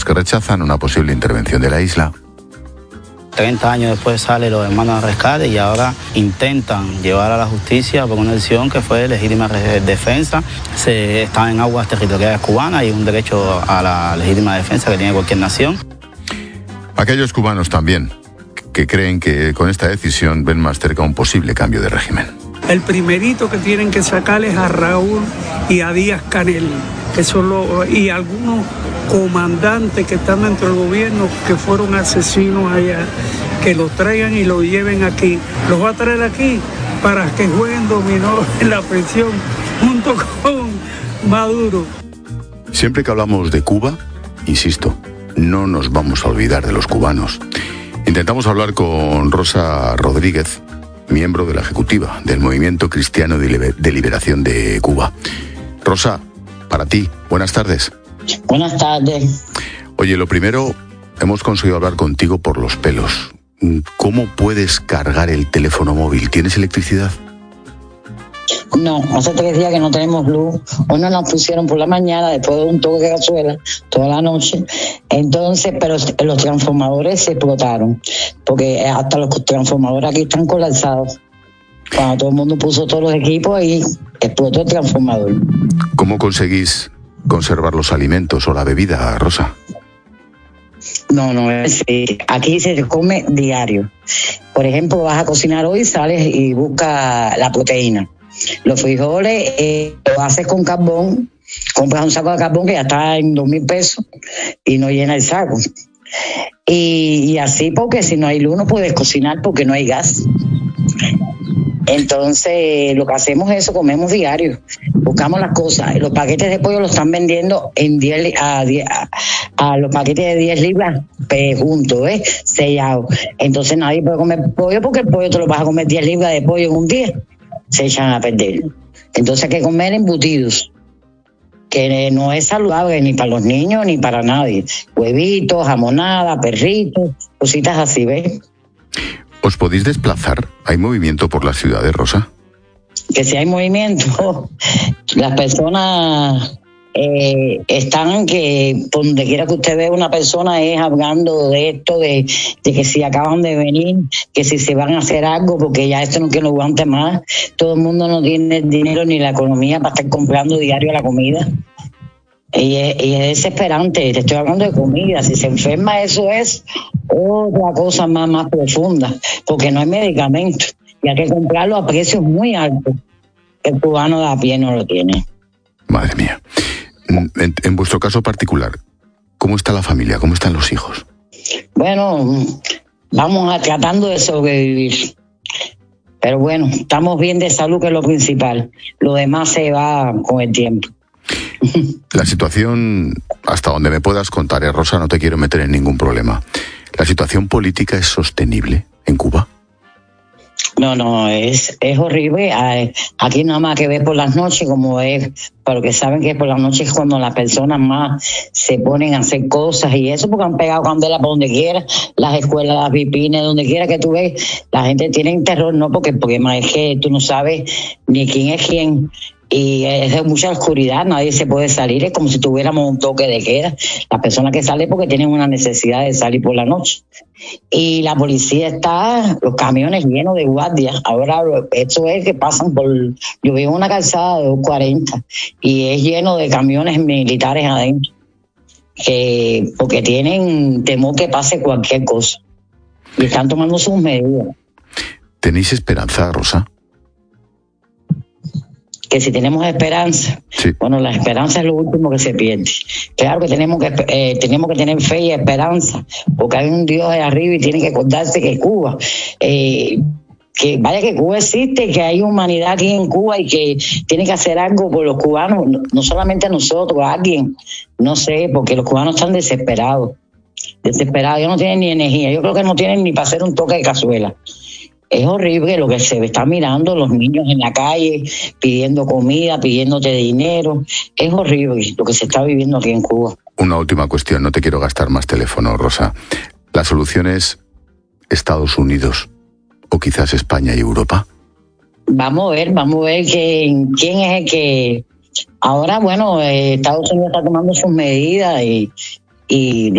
que rechazan una posible intervención de la isla. 30 años después sale los hermanos de rescate y ahora intentan llevar a la justicia por una decisión que fue legítima defensa. Se está en aguas territoriales cubanas y es un derecho a la legítima defensa que tiene cualquier nación. Aquellos cubanos también que creen que con esta decisión ven más cerca un posible cambio de régimen. El primerito que tienen que sacar es a Raúl y a Díaz Canel, que son y algunos comandantes que están dentro del gobierno que fueron asesinos allá, que los traigan y los lleven aquí. Los va a traer aquí para que jueguen dominó en la prisión junto con Maduro. Siempre que hablamos de Cuba, insisto, no nos vamos a olvidar de los cubanos. Intentamos hablar con Rosa Rodríguez, miembro de la ejecutiva del Movimiento Cristiano de Liberación de Cuba. Rosa, para ti, buenas tardes. Buenas tardes. Oye, lo primero, hemos conseguido hablar contigo por los pelos. ¿Cómo puedes cargar el teléfono móvil? ¿Tienes electricidad? No, hace 3 días que no tenemos luz. Hoy no nos pusieron por la mañana después de un toque de gasolina toda la noche. Entonces, pero los transformadores se explotaron, porque hasta los transformadores aquí están colapsados. Cuando todo el mundo puso todos los equipos, ahí explotó el transformador. ¿Cómo conseguís conservar los alimentos o la bebida, Rosa? No, aquí se come diario. Por ejemplo, vas a cocinar hoy, sales y buscas la proteína. Los frijoles lo haces con carbón, compras un saco de carbón que ya está en 2,000 pesos y no llena el saco. Y así, porque si no hay luz no puedes cocinar porque no hay gas. Entonces, lo que hacemos es eso, comemos diario, buscamos las cosas. Los paquetes de pollo los están vendiendo en 10 a los paquetes de 10 libras juntos, sellados. Entonces, nadie puede comer pollo porque el pollo te lo vas a comer 10 libras de pollo en un día. Se echan a perder. Entonces, hay que comer embutidos, que no es saludable ni para los niños ni para nadie. Huevitos, jamonada, perritos, cositas así, ¿ves? ¿Os podéis desplazar? ¿Hay movimiento por las ciudades, Rosa? Que si hay movimiento, las personas están que donde quiera que usted vea una persona es hablando de esto, de que si acaban de venir, que si se van a hacer algo, porque ya esto no que lo aguante más. Todo el mundo no tiene el dinero ni la economía para estar comprando diario la comida. Y es desesperante, te estoy hablando de comida. Si se enferma, eso es otra cosa más profunda, porque no hay medicamento y hay que comprarlo a precios muy altos. El cubano de a pie no lo tiene. Madre mía. En vuestro caso particular, ¿cómo está la familia? ¿Cómo están los hijos? Bueno, vamos tratando de sobrevivir. Pero bueno, estamos bien de salud, que es lo principal. Lo demás se va con el tiempo. La situación, hasta donde me puedas contar, Rosa, no te quiero meter en ningún problema. ¿La situación política es sostenible en Cuba? No, es horrible. Aquí nada más que ver por las noches, como es, porque saben que por las noches es cuando las personas más se ponen a hacer cosas y eso, porque han pegado candela por donde quiera, las escuelas, las vipines, donde quiera que tú ves, la gente tiene terror, no, porque más es que tú no sabes ni quién es quién. Y es de mucha oscuridad, nadie se puede salir, es como si tuviéramos un toque de queda. Las personas que salen porque tienen una necesidad de salir por la noche. Y la policía está, los camiones llenos de guardias. Ahora, esto es que pasan por... Yo vivo en una calzada de 240 y es lleno de camiones militares adentro, porque tienen temor que pase cualquier cosa. Y están tomando sus medidas. ¿Tenéis esperanza, Rosa? Que si tenemos esperanza, sí. Bueno, la esperanza es lo último que se pierde. Claro que tenemos que tener fe y esperanza, porque hay un Dios de arriba y tiene que acordarse que Cuba, que Cuba existe, que hay humanidad aquí en Cuba y que tiene que hacer algo por los cubanos, no solamente a nosotros, a alguien, no sé, porque los cubanos están desesperados, ellos no tienen ni energía, yo creo que no tienen ni para hacer un toque de cazuela. Es horrible lo que se está mirando, los niños en la calle pidiendo comida, pidiéndote dinero. Es horrible lo que se está viviendo aquí en Cuba. Una última cuestión, no te quiero gastar más teléfono, Rosa. ¿La solución es Estados Unidos o quizás España y Europa? Vamos a ver quién es el que... Ahora, bueno, Estados Unidos está tomando sus medidas y